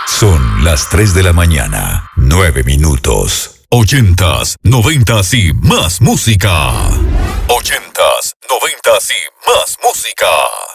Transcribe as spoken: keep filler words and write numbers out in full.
Son las tres de la mañana, nueve minutos. Ochentas, noventas y más música. Ochentas, noventas y más música.